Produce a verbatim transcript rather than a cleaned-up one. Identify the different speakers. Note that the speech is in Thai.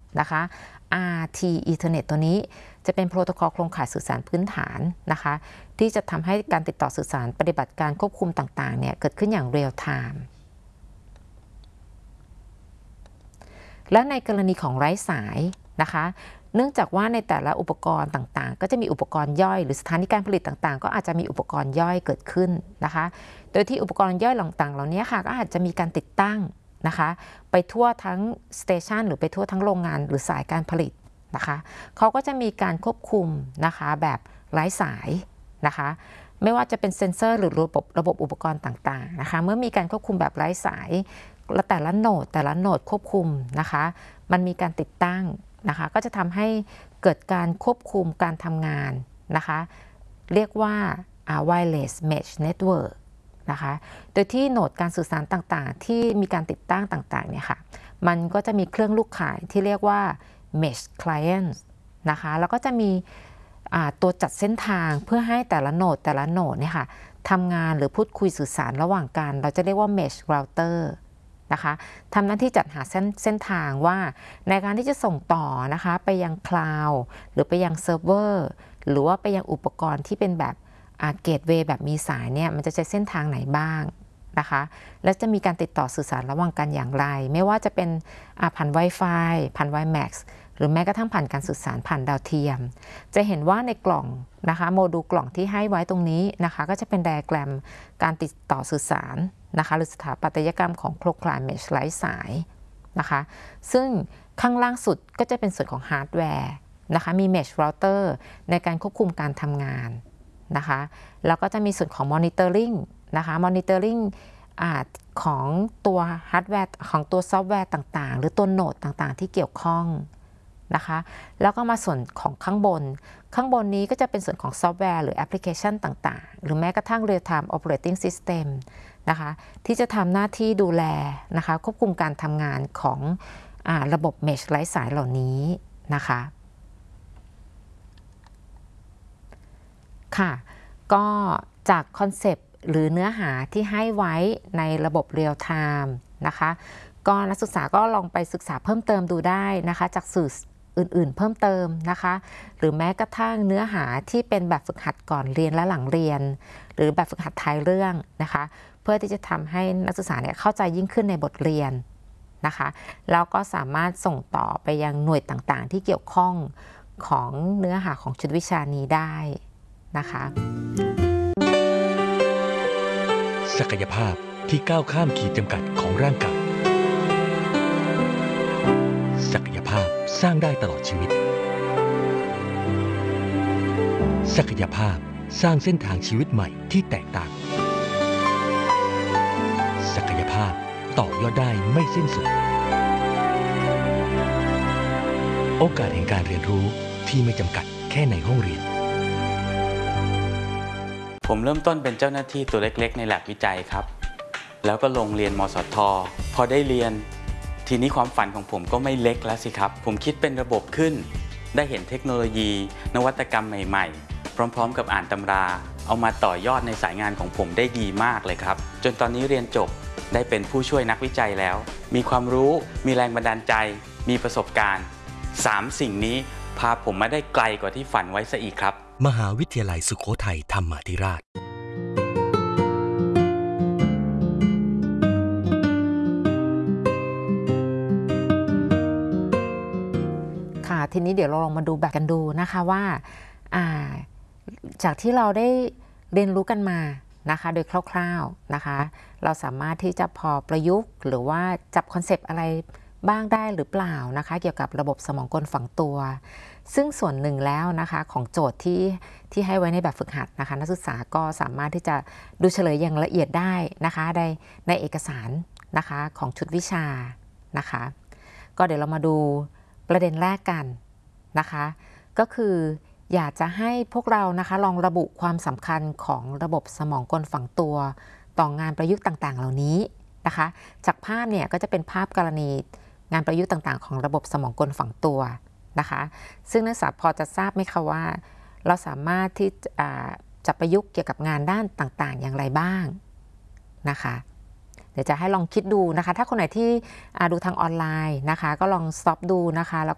Speaker 1: นะคะ อาร์ ที Ethernet ตัวนี้จะเป็นโปรโตคอลโครงข่ายสื่อสารพื้นฐานนะคะที่จะทำให้การติดต่อสื่อสารปฏิบัติการควบคุมต่างๆเนี่ยเกิดขึ้นอย่างเรียลไทม์และในกรณีของไร้สายนะคะเนื่องจากว่าในแต่ละอุปกรณ์ต่างๆก็จะมีอุปกรณ์ย่อยหรือสถานีการผลิตต่างๆก็อาจจะมีอุปกรณ์ย่อยเกิดขึ้นนะคะโดยที่อุปกรณ์ย่อยต่างๆเหล่านี้ค่ะก็อาจจะมีการติดตั้งนะคะไปทั่วทั้งสเตชันหรือไปทั่วทั้งโรงงานหรือสายการผลิตนะคะเขาก็จะมีการควบคุมนะคะแบบไร้สายนะคะไม่ว่าจะเป็นเซ็นเซอร์หรือระบบระบบอุปกรณ์ต่างๆนะคะเมื่อมีการควบคุมแบบไร้สายและแต่ละโหนดแต่ละโหนดควบคุมนะคะมันมีการติดตั้งนะคะก็จะทำให้เกิดการควบคุมการทำงานนะคะเรียกว่า wireless mesh network นะคะโดยที่โหนดการสื่อสารต่างๆที่มีการติดตั้งต่างๆเนี่ยค่ะมันก็จะมีเครื่องลูกข่ายที่เรียกว่า mesh client นะคะแล้วก็จะมีตัวจัดเส้นทางเพื่อให้แต่ละโหนดแต่ละโหนดเนี่ยค่ะทำงานหรือพูดคุยสื่อสารระหว่างกันเราจะเรียกว่า mesh routerนะคะทำหน้าที่จัดหาเส้นเส้นทางว่าในการที่จะส่งต่อนะคะไปยังคลาวด์หรือไปยังเซิร์ฟเวอร์หรือว่าไปยังอุปกรณ์ที่เป็นแบบเกตเวย์แบบมีสายเนี่ยมันจะใช้เส้นทางไหนบ้างนะคะและจะมีการติดต่อสื่อสารระหว่างกันอย่างไรไม่ว่าจะเป็นผ่าน Wi-Fi ผ่าน Wi-Max หรือแม้กระทั่งผ่านการสื่อสารผ่านดาวเทียมจะเห็นว่าในกล่องนะคะโมดูลกล่องที่ให้ไว้ตรงนี้นะคะก็จะเป็นไดอะแกรมการติดต่อสื่อสารนะคะหรือสถาปัตยกรรมของโครงข่ายเมชไร้สายนะคะซึ่งข้างล่างสุดก็จะเป็นส่วนของฮาร์ดแวร์นะคะมี Mesh Router ในการควบคุมการทำงานนะคะแล้วก็จะมีส่วนของ Monitoring นะคะ Monitoring ของตัวฮาร์ดแวร์ของตัวซอฟต์แวร์ต่างๆหรือตัวโหนดต่างๆที่เกี่ยวข้องนะคะแล้วก็มาส่วนของข้างบนข้างบนนี้ก็จะเป็นส่วนของซอฟต์แวร์หรือแอปพลิเคชันต่างๆหรือแม้กระทั่ง Real Time Operating System นะคะที่จะทำหน้าที่ดูแลนะคะควบคุมการทำงานของอ่าระบบ Mesh ไร้สายเหล่านี้นะคะค่ะก็จากคอนเซปต์หรือเนื้อหาที่ให้ไว้ในระบบ Real Time นะคะก็นักศึกษาก็ลองไปศึกษาเพิ่มเติมดูได้นะคะจากสื่ออื่นๆเพิ่มเติมนะคะหรือแม้กระทั่งเนื้อหาที่เป็นแบบฝึกหัดก่อนเรียนและหลังเรียนหรือแบบฝึกหัดท้ายเรื่องนะคะเพื่อที่จะทำให้นักศึกษาเนี่ยเข้าใจยิ่งขึ้นในบทเรียนนะคะแล้วก็สามารถส่งต่อไปยังหน่วยต่างๆที่เกี่ยวข้องของเนื้อหาของชุดวิชานี้ได้นะคะ
Speaker 2: ศักยภาพที่ก้าวข้ามขีดจำกัดของร่างกายศักยภาพสร้างได้ตลอดชีวิตศักยภาพสร้างเส้นทางชีวิตใหม่ที่แตกต่างศักยภาพต่อยอดได้ไม่สิ้นสุดโอกาสแห่งการเรียนรู้ที่ไม่จำกัดแค่ในห้องเรียน
Speaker 3: ผมเริ่มต้นเป็นเจ้าหน้าที่ตัวเล็กๆในแลบวิจัยครับแล้วก็ลงเรียนมสท.พอได้เรียนทีนี้ความฝันของผมก็ไม่เล็กแล้วสิครับผมคิดเป็นระบบขึ้นได้เห็นเทคโนโลยีนวัตกรรมใหม่ๆพร้อมๆกับอ่านตำราเอามาต่อยอดในสายงานของผมได้ดีมากเลยครับจนตอนนี้เรียนจบได้เป็นผู้ช่วยนักวิจัยแล้วมีความรู้มีแรงบันดาลใจมีประสบการณ์สามสิ่งนี้พาผมมาได้ไกลกว่าที่ฝันไว้ซะอีกครับ
Speaker 2: มหาวิทยาลัยสุโขทัยธรรมาธิราช
Speaker 1: ค่ะทีนี้เดี๋ยวเราลองมาดูแบบกันดูนะคะว่าจากที่เราได้เรียนรู้กันมานะคะโดยคร่าวๆนะคะเราสามารถที่จะพอประยุกต์หรือว่าจับคอนเซปต์อะไรบ้างได้หรือเปล่านะคะเกี่ยวกับระบบสมองกลฝังตัวซึ่งส่วนหนึ่งแล้วนะคะของโจทย์ที่ที่ให้ไว้ในแบบฝึกหัดนะคะนักศึกษาก็สามารถที่จะดูเฉลยอย่างละเอียดได้นะคะในในเอกสารนะคะของชุดวิชานะคะก็เดี๋ยวเรามาดูประเด็นแรกกันนะคะก็คืออยากจะให้พวกเรานะคะลองระบุความสำคัญของระบบสมองกลฝังตัวต่องานประยุกต์ต่างๆเหล่านี้นะคะจากภาพเนี่ยก็จะเป็นภาพกรณีงานประยุกต์ต่างๆของระบบสมองกลฝังตัวนะคะซึ่งนักศึกษาพอจะทราบไหมคะว่าเราสามารถที่จะประยุกต์เกี่ยวกับงานด้านต่างๆอย่างไรบ้างนะคะเดี๋ยวจะให้ลองคิดดูนะคะถ้าคนไหนที่ดูทางออนไลน์นะคะก็ลองสต็อปดูนะคะแล้ว